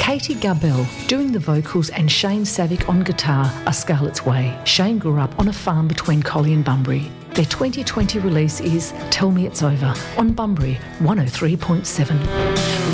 Katie Garbell doing the vocals and Shane Savick on guitar are Scarlett's Way. Shane grew up on a farm between Collie and Bunbury. Their 2020 release is Tell Me It's Over on Bunbury 103.7.